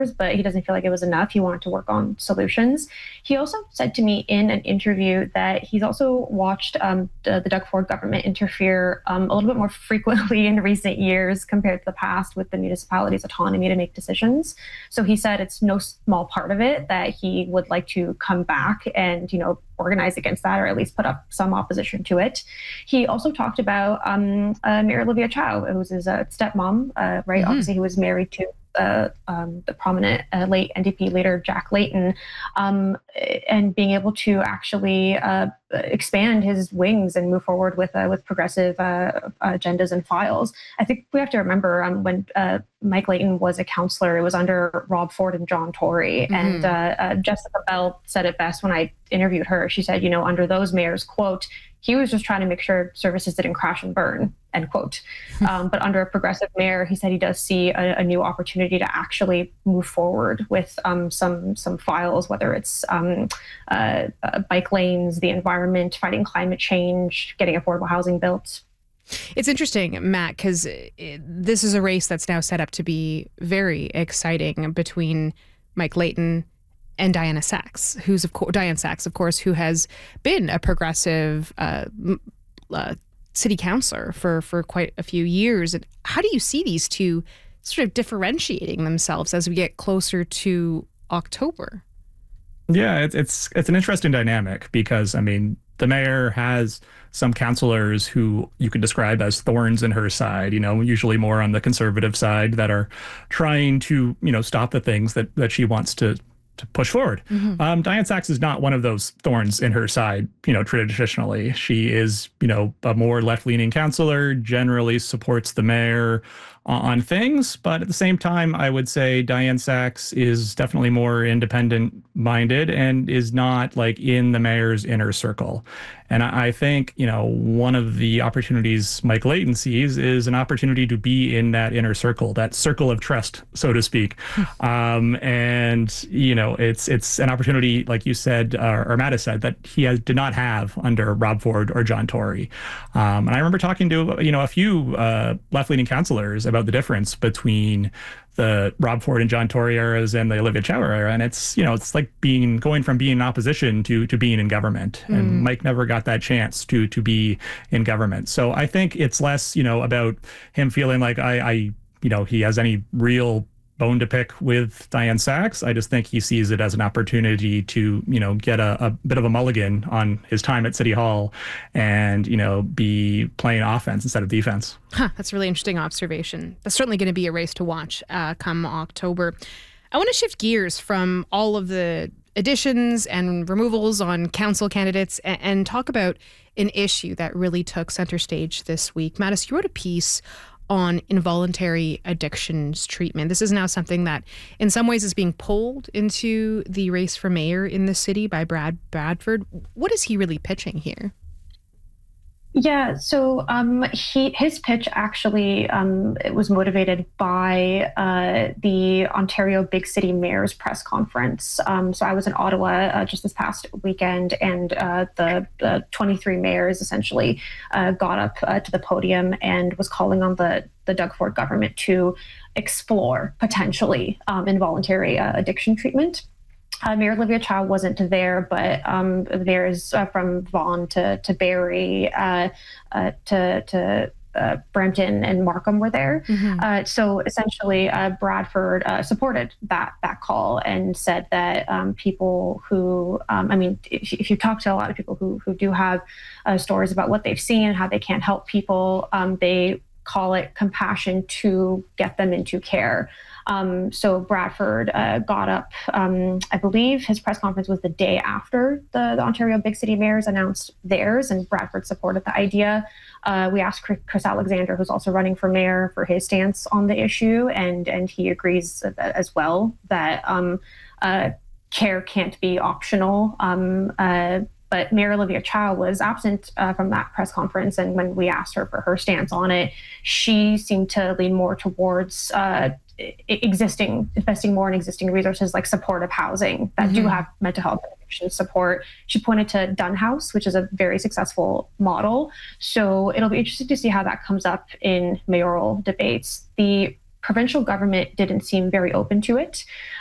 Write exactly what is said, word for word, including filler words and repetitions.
but he doesn't feel like it was enough. He wanted to work on solutions. He also said to me in an interview that he's also watched um, the, the Doug Ford government interfere um, a little bit more frequently in recent years compared to the past with the municipality's autonomy to make decisions. So he said it's no small part of it that he would like to come back and, you know, organize against that, or at least put up some opposition to it. He also talked about um, uh, Mayor Olivia Chow, who's his uh, stepmom, uh, right? Mm-hmm. Obviously, he was married to uh, um, the prominent uh, late N D P leader, Jack Layton, um, and being able to actually uh, expand his wings and move forward with uh, with progressive uh, agendas and files. I think we have to remember um, when uh, Mike Layton was a councillor, it was under Rob Ford and John Tory. Mm-hmm. And uh, uh, Jessica Bell said it best when I interviewed her. She said, you know, under those mayors, quote, he was just trying to make sure services didn't crash and burn, end quote. Um, but under a progressive mayor, he said he does see a, a new opportunity to actually move forward with um, some some files, whether it's um, uh, uh, bike lanes, the environment, fighting climate change, getting affordable housing built. It's interesting, Matt, because this is a race that's now set up to be very exciting between Mike Layton and Diana Sachs, who's of course Diane Sachs, of course, who has been a progressive uh, uh, city councillor for for quite a few years. And how do you see these two sort of differentiating themselves as we get closer to October? Yeah, it's it's it's an interesting dynamic because, I mean, the mayor has some councillors who you could describe as thorns in her side, you know, usually more on the conservative side, that are trying to, you know, stop the things that that she wants to to push forward. Mm-hmm. Um, Diane Sachs is not one of those thorns in her side, you know, traditionally. She is, you know, a more left-leaning councillor, generally supports the mayor on things. But at the same time, I would say Diane Sachs is definitely more independent-minded and is not like in the mayor's inner circle. And I think, you know, one of the opportunities Mike Layton sees is an opportunity to be in that inner circle, that circle of trust, so to speak. um, and, you know, it's it's an opportunity, like you said, uh, or Matt has said, that he has, did not have under Rob Ford or John Tory. Um, and I remember talking to, you know, a few uh, left-leaning councillors about the difference between the Rob Ford and John Tory eras and the Olivia Chow era. And it's, you know, it's like being going from being in opposition to to being in government. Mm. And Mike never got that chance to to be in government. So I think it's less, you know, about him feeling like I, I you know, he has any real bone to pick with Diane Sachs. I just think he sees it as an opportunity to, you know, get a, a bit of a mulligan on his time at City Hall and, you know, be playing offense instead of defense. Huh, that's a really interesting observation. That's certainly going to be a race to watch uh, come October. I want to shift gears from all of the additions and removals on council candidates and, and talk about an issue that really took center stage this week. Mattis, you wrote a piece on involuntary addictions treatment. This is now something that in some ways is being pulled into the race for mayor in the city by Brad Bradford. What is he really pitching here? Yeah, so um, he his pitch actually um, it was motivated by uh, the Ontario Big City Mayors press conference. Um, so I was in Ottawa uh, just this past weekend, and uh, the, the twenty-three mayors essentially uh, got up uh, to the podium and was calling on the the Doug Ford government to explore potentially um, involuntary uh, addiction treatment. Uh, Mayor Olivia Chow wasn't there, but um, there's uh, from Vaughan to to Barrie uh, uh, to to uh, Brampton and Markham were there. Mm-hmm. Uh, so essentially, uh, Bradford uh, supported that that call and said that um, people who, um, I mean, if, if you talk to a lot of people who who do have uh, stories about what they've seen and how they can't help people, um, they call it compassion to get them into care. Um, so Bradford uh, got up, um, I believe his press conference was the day after the, the Ontario Big City Mayors announced theirs, and Bradford supported the idea. Uh, we asked Chris Alexander, who's also running for mayor, for his stance on the issue, and, and he agrees as well that um, uh, care can't be optional. Um, uh, But Mayor Olivia Chow was absent uh, from that press conference. And when we asked her for her stance on it, she seemed to lean more towards uh, existing, investing more in existing resources like supportive housing that mm-hmm. do have mental health and addiction support. She pointed to Dunn House, which is a very successful model. So it'll be interesting to see how that comes up in mayoral debates. The provincial government didn't seem very open to it.